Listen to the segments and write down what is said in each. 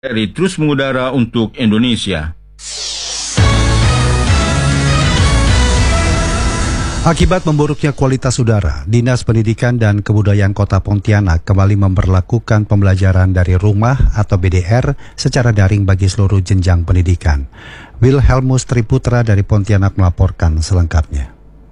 RRI terus mengudara untuk Indonesia. Akibat memburuknya kualitas udara, Dinas Pendidikan dan Kebudayaan Kota Pontianak kembali memberlakukan pembelajaran dari rumah atau BDR secara daring bagi seluruh jenjang pendidikan. Wilhelmus Triputra dari Pontianak melaporkan selengkapnya.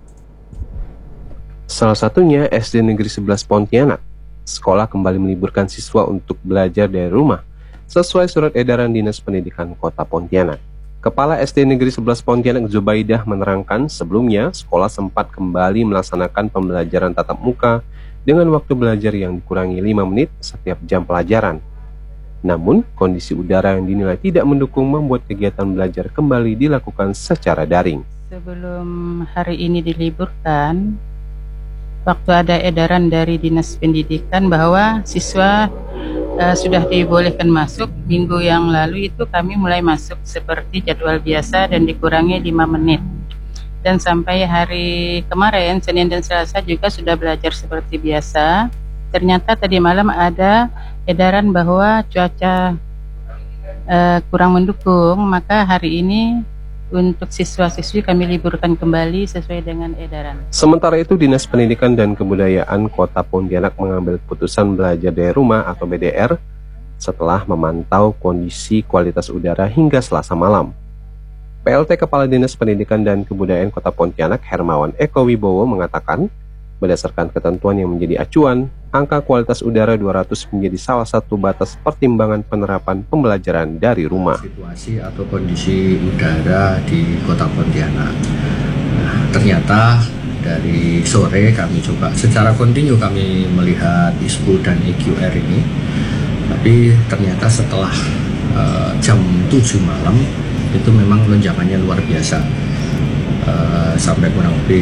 Salah satunya SD Negeri 11 Pontianak. Sekolah kembali meliburkan siswa untuk belajar dari rumah, sesuai surat edaran Dinas Pendidikan Kota Pontianak. Kepala SD Negeri 11 Pontianak Zubaidah menerangkan sebelumnya sekolah sempat kembali melaksanakan pembelajaran tatap muka dengan waktu belajar yang dikurangi 5 menit setiap jam pelajaran. Namun, kondisi udara yang dinilai tidak mendukung membuat kegiatan belajar kembali dilakukan secara daring. Sebelum hari ini diliburkan, waktu ada edaran dari Dinas Pendidikan bahwa siswa sudah dibolehkan masuk, minggu yang lalu itu kami mulai masuk seperti jadwal biasa dan dikurangi 5 menit. Dan sampai hari kemarin, Senin dan Selasa juga sudah belajar seperti biasa. Ternyata tadi malam ada edaran bahwa cuaca kurang mendukung, maka hari ini untuk siswa-siswi kami liburkan kembali sesuai dengan edaran. Sementara itu, Dinas Pendidikan dan Kebudayaan Kota Pontianak mengambil keputusan belajar dari rumah atau BDR setelah memantau kondisi kualitas udara hingga Selasa malam. PLT Kepala Dinas Pendidikan dan Kebudayaan Kota Pontianak Hermawan Eko Wibowo mengatakan, berdasarkan ketentuan yang menjadi acuan, angka kualitas udara 200 menjadi salah satu batas pertimbangan penerapan pembelajaran dari rumah. Situasi atau kondisi udara di Kota Pontianak. Nah, ternyata dari sore kami coba secara kontinu kami melihat ISPU dan EQR ini. Tapi ternyata setelah jam 7 malam itu memang lonjakannya luar biasa. Sampai kurang lebih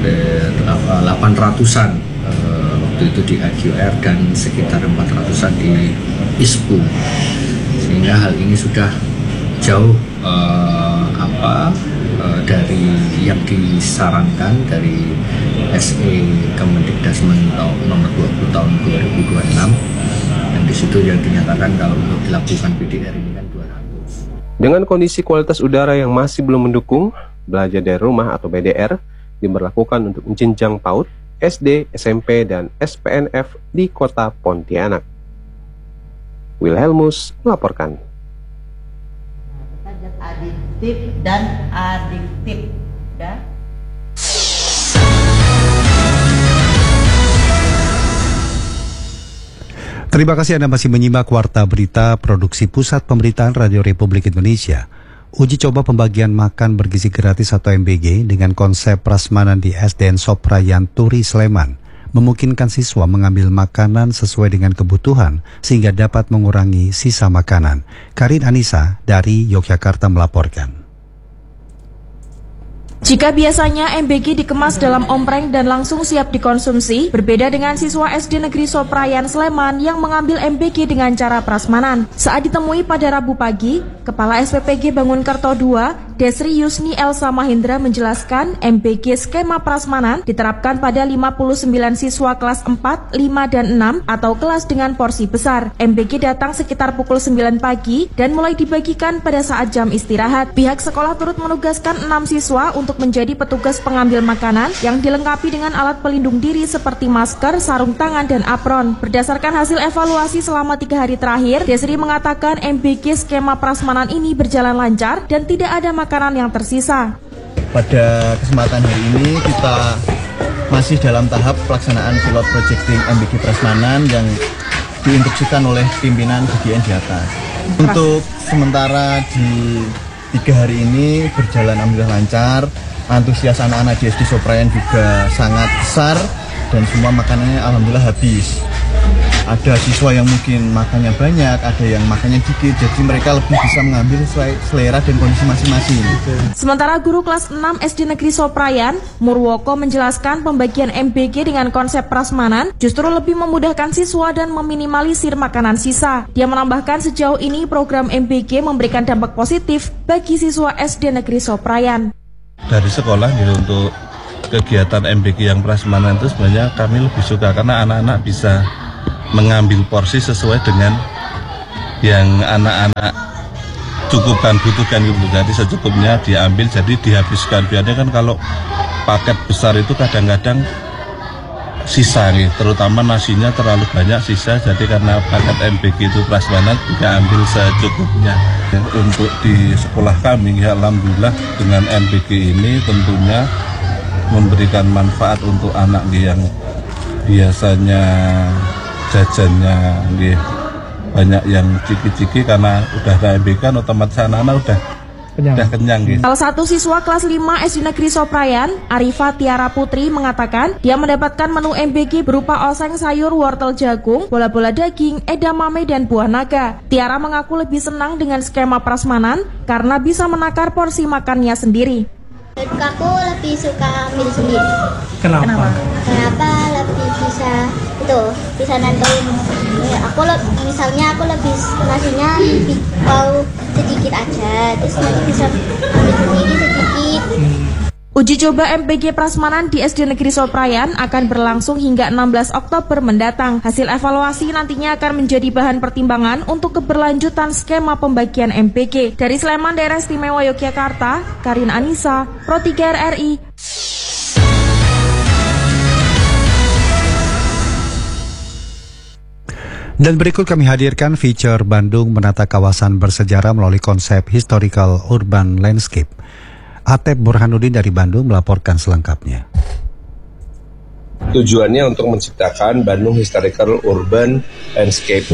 800-an waktu itu di AQR dan sekitar 400-an di ISPU, sehingga hal ini sudah jauh dari yang disarankan dari SE Kemendikdasmen nomor 20 tahun 2026, yang disitu yang dinyatakan kalau untuk dilakukan BDR ini kan 200. Dengan kondisi kualitas udara yang masih belum mendukung, belajar dari rumah atau BDR diberlakukan untuk jenjang PAUD, SD, SMP, dan SPNF di Kota Pontianak. Wilhelmus melaporkan. Adiktif dan adiktif, ya. Terima kasih Anda masih menyimak Warta Berita Produksi Pusat Pemberitaan Radio Republik Indonesia. Uji coba pembagian makan bergizi gratis atau MBG dengan konsep prasmanan di SDN Soprayan Turi Sleman memungkinkan siswa mengambil makanan sesuai dengan kebutuhan sehingga dapat mengurangi sisa makanan. Karin Anissa dari Yogyakarta melaporkan. Jika biasanya MBG dikemas dalam ompreng dan langsung siap dikonsumsi, berbeda dengan siswa SD Negeri Soprayan Sleman yang mengambil MBG dengan cara prasmanan. Saat ditemui pada Rabu pagi, Kepala SPPG Bangunkerto II, Desri Yusni Elsa Mahendra menjelaskan MBG skema prasmanan diterapkan pada 59 siswa kelas 4, 5, dan 6 atau kelas dengan porsi besar. MBG datang sekitar pukul 9 pagi dan mulai dibagikan pada saat jam istirahat. Pihak sekolah turut menugaskan 6 siswa untuk menjadi petugas pengambil makanan yang dilengkapi dengan alat pelindung diri seperti masker, sarung tangan, dan apron. Berdasarkan hasil evaluasi selama 3 hari terakhir, Desri mengatakan MBG skema prasmanan ini berjalan lancar dan tidak ada makanan yang tersisa. Pada kesempatan hari ini kita masih dalam tahap pelaksanaan pilot projecting MBG prasmanan yang diinstruksikan oleh pimpinan BGN di atas. Untuk sementara di 3 hari ini berjalan alhamdulillah lancar. Antusias anak-anak di SD Soprayan juga sangat besar dan semua makanannya alhamdulillah habis. Ada siswa yang mungkin makannya banyak, ada yang makannya dikit, jadi mereka lebih bisa mengambil sesuai selera dan kondisi masing-masing. Sementara guru kelas 6 SD Negeri Soprayan, Murwoko menjelaskan pembagian MBG dengan konsep prasmanan justru lebih memudahkan siswa dan meminimalisir makanan sisa. Dia menambahkan sejauh ini program MBG memberikan dampak positif bagi siswa SD Negeri Soprayan. Dari sekolah untuk kegiatan MBG yang prasmanan itu sebenarnya kami lebih suka karena anak-anak bisa mengambil porsi sesuai dengan yang anak-anak cukupkan, butuhkan gitu. Jadi secukupnya diambil, jadi dihabiskan. Biasanya kan kalau paket besar itu kadang-kadang sisa nih, terutama nasinya terlalu banyak sisa. Jadi karena paket MBG itu prasmanan juga ambil secukupnya. Untuk di sekolah kami ya alhamdulillah dengan MBG ini tentunya memberikan manfaat untuk anak yang biasanya jajannya banyak yang ciki-ciki, karena udah ada MBG kan otomatis anak-anak udah kenyang gitu. Salah satu siswa kelas 5 SD Negeri Soprayan, Arifa Tiara Putri mengatakan dia mendapatkan menu MBG berupa oseng sayur, wortel jagung, bola-bola daging, edamame dan buah naga. Tiara mengaku lebih senang dengan skema prasmanan karena bisa menakar porsi makannya sendiri. Aku lebih suka ambil sendiri. Kenapa? Kenapa lebih bisa nentuin. Aku lebih nasinya lebih mau sedikit aja, terus nanti bisa ambil sendiri sedikit. Uji coba MBG prasmanan di SD Negeri Soprayan akan berlangsung hingga 16 Oktober mendatang. Hasil evaluasi nantinya akan menjadi bahan pertimbangan untuk keberlanjutan skema pembagian MBG. Dari Sleman, Daerah Istimewa Yogyakarta, Karin Anissa, Pro 3 RRI. Dan berikut kami hadirkan feature Bandung menata kawasan bersejarah melalui konsep Historical Urban Landscape. Atep Burhanuddin dari Bandung melaporkan selengkapnya. Tujuannya untuk menciptakan Bandung Historical Urban Landscape.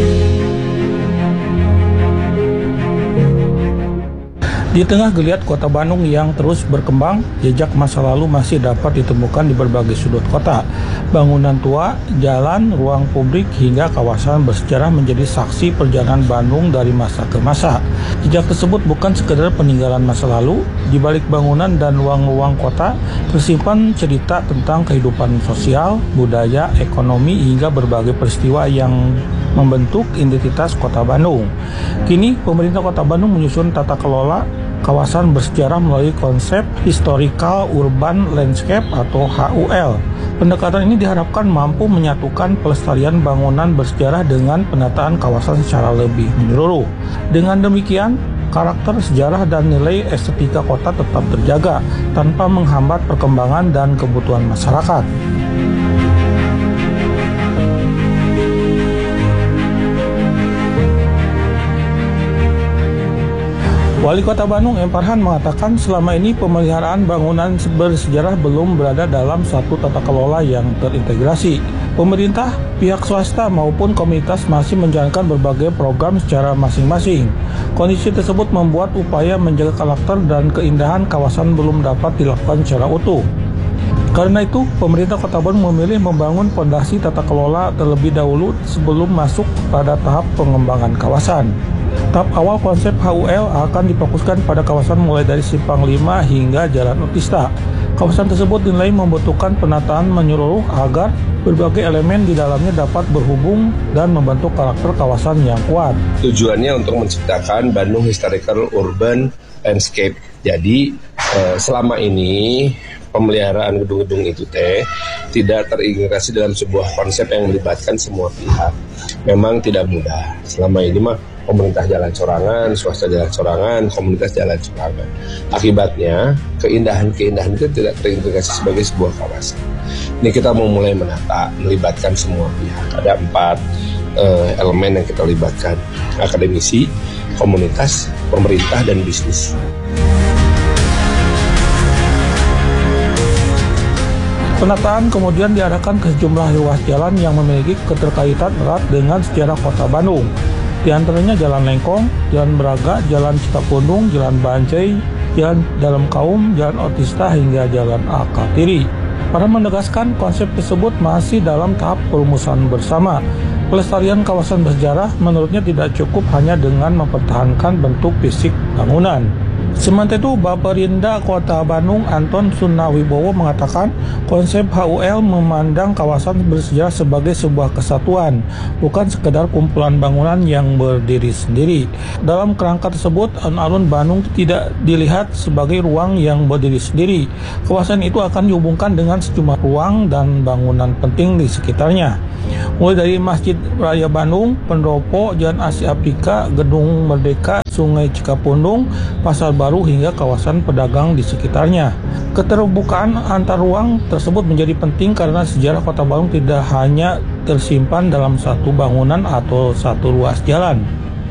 Di tengah geliat kota Bandung yang terus berkembang, jejak masa lalu masih dapat ditemukan di berbagai sudut kota. Bangunan tua, jalan, ruang publik, hingga kawasan bersejarah menjadi saksi perjalanan Bandung dari masa ke masa. Jejak tersebut bukan sekedar peninggalan masa lalu, di balik bangunan dan ruang-ruang kota tersimpan cerita tentang kehidupan sosial, budaya, ekonomi, hingga berbagai peristiwa yang membentuk identitas kota Bandung. Kini, pemerintah kota Bandung menyusun tata kelola kawasan bersejarah melalui konsep Historical Urban Landscape atau HUL. Pendekatan ini diharapkan mampu menyatukan pelestarian bangunan bersejarah dengan penataan kawasan secara lebih menyeluruh. Dengan demikian, karakter sejarah dan nilai estetika kota tetap terjaga tanpa menghambat perkembangan dan kebutuhan masyarakat. Wali Kota Bandung M. Farhan mengatakan selama ini pemeliharaan bangunan bersejarah belum berada dalam satu tata kelola yang terintegrasi. Pemerintah, pihak swasta maupun komunitas masih menjalankan berbagai program secara masing-masing. Kondisi tersebut membuat upaya menjaga karakter dan keindahan kawasan belum dapat dilakukan secara utuh. Karena itu, pemerintah Kota Bandung memilih membangun fondasi tata kelola terlebih dahulu sebelum masuk pada tahap pengembangan kawasan. Tahap awal konsep HUL akan difokuskan pada kawasan mulai dari Simpang 5 hingga Jalan Otista. Kawasan tersebut dinilai membutuhkan penataan menyeluruh agar berbagai elemen di dalamnya dapat berhubung dan membentuk karakter kawasan yang kuat. Tujuannya untuk menciptakan Bandung Historical Urban Landscape. Jadi selama ini pemeliharaan gedung-gedung itu tidak terintegrasi dalam sebuah konsep yang melibatkan semua pihak. Memang tidak mudah. Selama ini pemerintah jalan sorangan, swasta jalan sorangan, komunitas jalan sorangan. Akibatnya, keindahan-keindahan itu tidak terintegrasi sebagai sebuah kawasan. Ini kita mau mulai menata, melibatkan semua pihak. Ada 4 elemen yang kita libatkan: akademisi, komunitas, pemerintah, dan bisnis. Penataan kemudian diarahkan ke sejumlah ruas jalan yang memiliki keterkaitan erat dengan sejarah kota Bandung. Di antaranya Jalan Lengkong, Jalan Braga, Jalan Cikapundung, Jalan Bancai, Jalan Dalam Kaum, Jalan Otista, hingga Jalan Alkatiri. Para menegaskan konsep tersebut masih dalam tahap perumusan bersama. Pelestarian kawasan bersejarah menurutnya tidak cukup hanya dengan mempertahankan bentuk fisik bangunan. Sementara itu, Baperinda Kota Bandung Anton Sunawibowo mengatakan konsep HUL memandang kawasan bersejarah sebagai sebuah kesatuan, bukan sekedar kumpulan bangunan yang berdiri sendiri. Dalam kerangka tersebut, alun-alun Bandung tidak dilihat sebagai ruang yang berdiri sendiri. Kawasan itu akan dihubungkan dengan sejumlah ruang dan bangunan penting di sekitarnya. Mulai dari Masjid Raya Bandung, Pendopo, Jalan Asia Afrika, Gedung Merdeka, Sungai Cikapundung, Pasar Baru hingga kawasan pedagang di sekitarnya. Keterbukaan antar ruang tersebut menjadi penting karena sejarah Kota Bandung tidak hanya tersimpan dalam satu bangunan atau satu ruas jalan.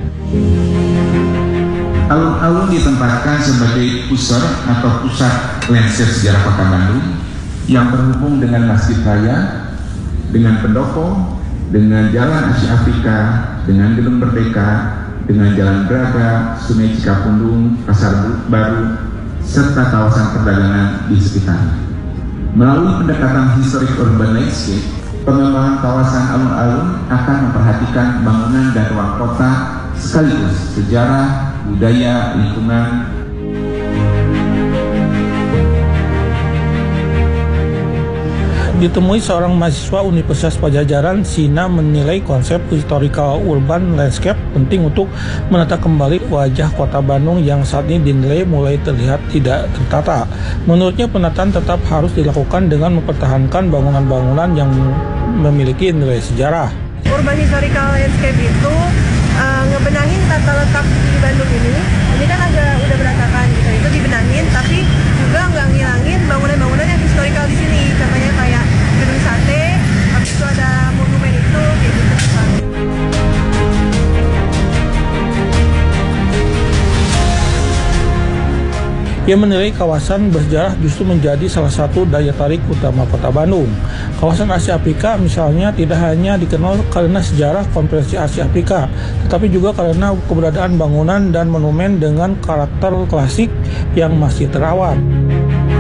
Alun-alun ditempatkan sebagai pusar atau pusat lensir sejarah Kota Bandung yang terhubung dengan Masjid Raya, dengan Pendopo, dengan Jalan Asia Afrika, dengan Gedung Merdeka, dengan Jalan Braga, Sungai Cikapundung, Pasar Baru, serta kawasan perdagangan di sekitarnya. Melalui pendekatan historic urban landscape, pengembangan kawasan alun-alun akan memperhatikan bangunan dan ruang kota sekaligus sejarah, budaya, lingkungan. Ditemui seorang mahasiswa Universitas Pajajaran, Sina menilai konsep historical urban landscape penting untuk menata kembali wajah Kota Bandung yang saat ini dinilai mulai terlihat tidak tertata. Menurutnya penataan tetap harus dilakukan dengan mempertahankan bangunan-bangunan yang memiliki nilai sejarah. Urban historical landscape itu ngebenahin tata letak di Bandung ini kan udah berantakan gitu, itu dibenahin tapi juga nggak ngilangin bangunan-bangunan yang historical di sini, contohnya kayak gedung sate, habis itu ada monumen itu kayak gitu. Ia menilai kawasan bersejarah justru menjadi salah satu daya tarik utama Kota Bandung. Kawasan Asia Afrika misalnya tidak hanya dikenal karena sejarah Konferensi Asia Afrika, tetapi juga karena keberadaan bangunan dan monumen dengan karakter klasik yang masih terawat.